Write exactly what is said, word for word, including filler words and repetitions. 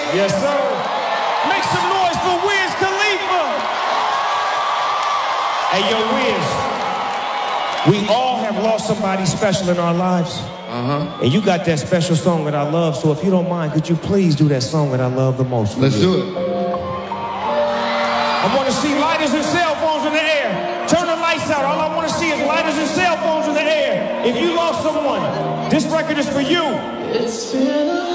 Yes, sir. Make some noise for Wiz Khalifa. Hey, yo, Wiz. We all have lost somebody special in our lives. Uh-huh. And you got that special song that I love. So if you don't mind, could you please do that song that I love the most? Let's you? do it. I want to see lighters and cell phones in the air. Turn the lights out. All I want to see is lighters and cell phones in the air. If you lost someone, this record is for you. It's been a